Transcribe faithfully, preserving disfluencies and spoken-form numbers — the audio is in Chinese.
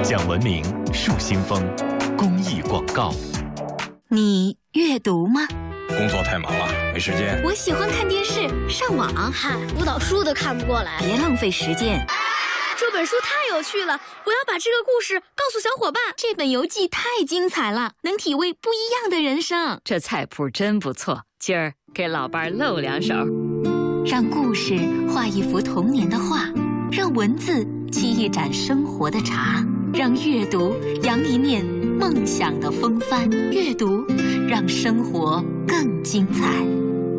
讲文明树新风公益广告。 你阅读吗？ 工作太忙了，没时间。 我喜欢看电视、上网。 嗨，辅导书都看不过来。 别浪费时间。 这本书太有趣了，我要把这个故事告诉小伙伴。 这本游记太精彩了，能体味不一样的人生。 这菜谱真不错，今儿给老伴儿露两手。 让故事画一幅童年的画，让文字沏一盏生活的茶，让阅读扬一面梦想的风帆。阅读，让生活更精彩。